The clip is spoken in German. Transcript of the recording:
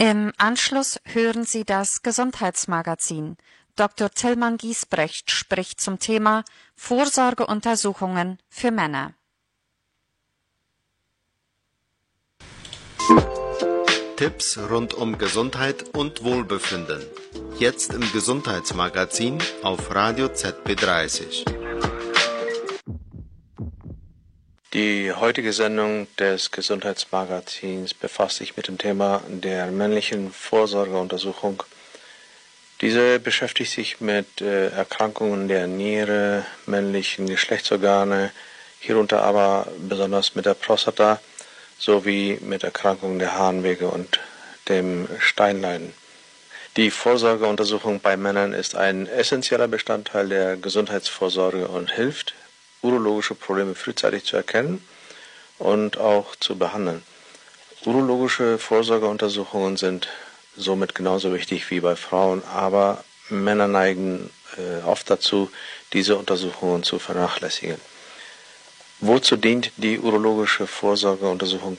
Im Anschluss hören Sie das Gesundheitsmagazin. Dr. Tillmann Giesbrecht spricht zum Thema Vorsorgeuntersuchungen für Männer. Tipps rund um Gesundheit und Wohlbefinden. Jetzt im Gesundheitsmagazin auf Radio ZB30. Die heutige Sendung des Gesundheitsmagazins befasst sich mit dem Thema der männlichen Vorsorgeuntersuchung. Diese beschäftigt sich mit Erkrankungen der Niere, männlichen Geschlechtsorgane, hierunter aber besonders mit der Prostata sowie mit Erkrankungen der Harnwege und dem Steinleiden. Die Vorsorgeuntersuchung bei Männern ist ein essentieller Bestandteil der Gesundheitsvorsorge und hilft, urologische Probleme frühzeitig zu erkennen und auch zu behandeln. Urologische Vorsorgeuntersuchungen sind somit genauso wichtig wie bei Frauen, aber Männer neigen oft dazu, diese Untersuchungen zu vernachlässigen. Wozu dient die urologische Vorsorgeuntersuchung